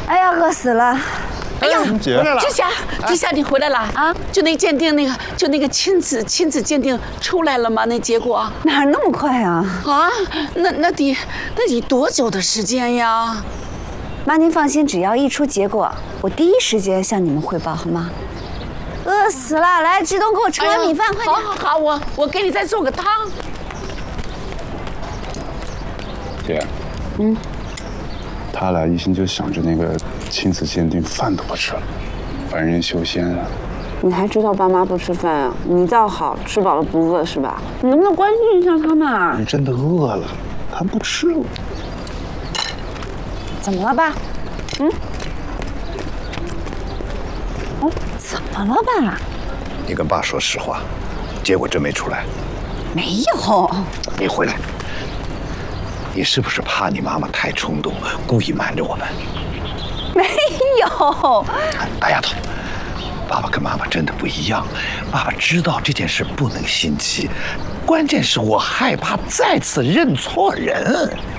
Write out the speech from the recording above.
哎呀，饿死了！ 哎呀， 姐， 志霞，你回来了啊？就那鉴定那个亲子鉴定出来了吗？那结果哪那么快啊？ 啊，那得多久的时间呀？ 妈，您放心，只要一出结果，我第一时间向你们汇报，好吗？饿死了！来，志东，给我盛碗米饭，快点！ 好，我给你再做个汤。 姐，他俩一心就想着那个亲子鉴定，饭都不吃了，凡人修仙啊。 你还知道爸妈不吃饭啊？你倒好，吃饱了不饿是吧？你能不能关心一下他们啊？ 你真的饿了，他不吃了。 怎么了，爸？怎么了，爸？ 你跟爸说实话，结果真没出来。 没有。 你回来，你是不是怕你妈妈太冲动，故意瞒着我们？ 没有。 大丫头，爸爸跟妈妈真的不一样。爸爸知道这件事不能心急，关键是我害怕再次认错人。